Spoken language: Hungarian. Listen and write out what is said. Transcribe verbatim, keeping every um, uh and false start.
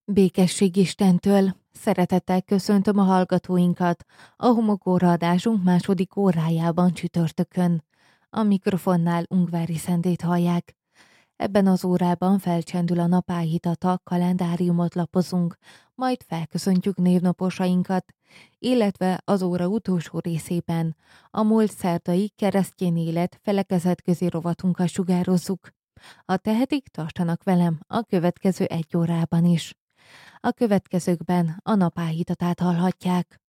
Békesség Istentől! Szeretettel köszöntöm a hallgatóinkat a Homokóra adásunk második órájában csütörtökön. A mikrofonnál Ungvári Szendét hallják. Ebben az órában felcsendül a napáhítata, kalendáriumot lapozunk, majd felköszöntjük névnaposainkat, illetve az óra utolsó részében a múlt szerdai keresztény élet felekezetközi rovatunkat sugározzuk. Ha tehetik, tartanak velem a következő egy órában is. A következőkben a napáhítatát hallhatják.